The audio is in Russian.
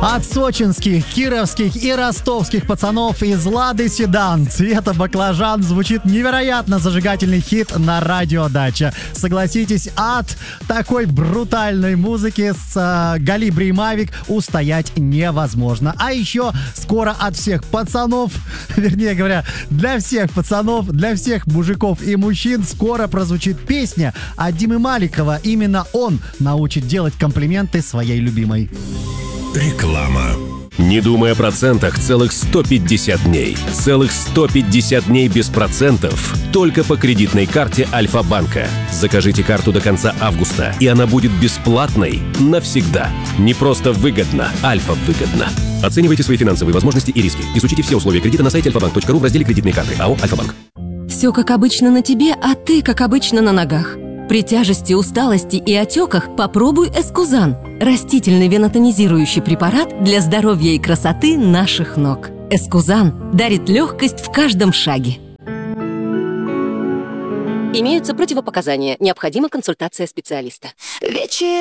От сочинских, кировских и ростовских пацанов из «Лады Седан» цвета баклажан звучит невероятно зажигательный хит на радиодаче. Согласитесь, от такой брутальной музыки с Галибри и Мавик устоять невозможно. А еще скоро от всех пацанов, вернее говоря, для всех пацанов, для всех мужиков и мужчин скоро прозвучит песня от Димы Маликова. Именно он научит делать комплименты своей любимой. Реклама. Не думай о процентах целых 150 дней. Целых 150 дней без процентов. Только по кредитной карте Альфа-банка. Закажите карту до конца августа, и она будет бесплатной навсегда. Не просто выгодно, Альфа-выгодно. Оценивайте свои финансовые возможности и риски. Изучите все условия кредита на сайте alfabank.ru в разделе «Кредитные карты». АО «Альфа-банк». Все как обычно на тебе, а ты как обычно на ногах. При тяжести, усталости и отеках попробуй Эскузан. Растительный венотонизирующий препарат для здоровья и красоты наших ног. Эскузан дарит легкость в каждом шаге. Имеются противопоказания. Необходима консультация специалиста.